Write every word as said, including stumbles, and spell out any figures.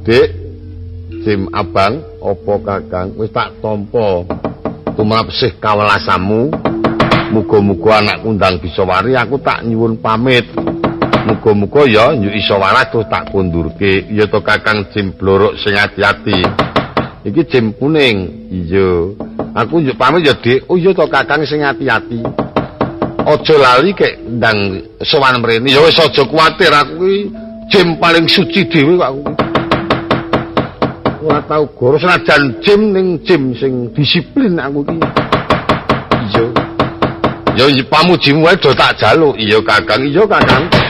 Dik, Jim Abang, apa Kakang wis tak tampa tumrap sih kawelasamu. Muga-muga anak kundang bisa wari, aku tak nyuwun pamit. Muga-muga ya nyuk iso waras terus tak kundurke. Ya to Kakang Jim Blorok sing ati-ati. Iki Jim Kuning. Iya. Aku nyuk pamit ya, Dik. Oh iya to Kakang sing ati-ati. Aja lali kek ndang sowan mrene. Ya wis aja kuwatir, aku iki Jim paling suci dhewe kok aku. Ora tau goro senajan Jim ning Jim sing disiplin aku iki. Iya. Ya pamujimu wae do tak jaluk. Iya Kakang, iya Kakang.